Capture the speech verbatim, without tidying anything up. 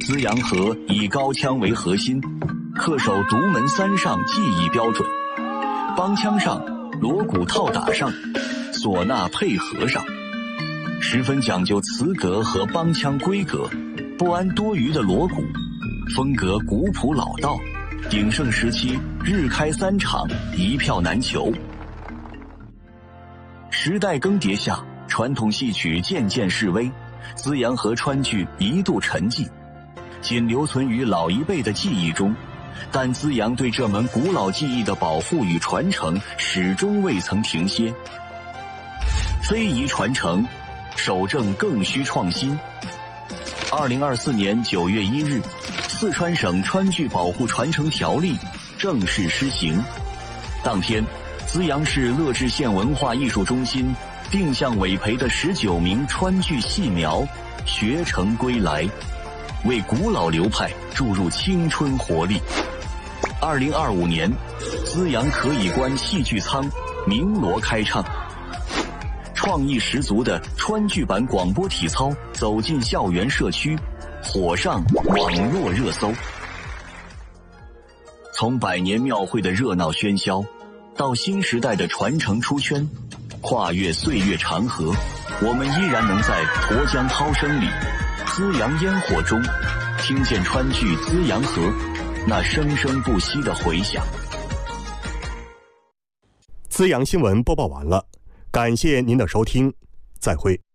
资阳河以高腔为核心，恪守独门三上技艺标准，梆腔上、锣鼓套打上、唢呐配合上，十分讲究词格和梆腔规格，不安多余的锣鼓，风格古朴老道，鼎盛时期日开三场，一票难求。时代更迭下，传统戏曲渐渐式微，资阳河川剧一度沉寂，仅留存于老一辈的记忆中，但资阳对这门古老技艺的保护与传承始终未曾停歇。非遗传承，守正更需创新。二零二四年九月一日，四川省川剧保护传承条例正式施行。当天，资阳市乐至县文化艺术中心定向委培的十九名川剧戏苗学成归来，为古老流派注入青春活力。二零二五年，资阳可以观戏剧舱鸣锣开唱，创意十足的川剧版广播体操走进校园社区，火上网络热搜。从百年庙会的热闹喧嚣，到新时代的传承出圈，跨越岁月长河，我们依然能在沱江涛声里、资阳烟火中，听见川剧资阳河那生生不息的回响。 资阳新闻播报完了，感谢您的收听，再会。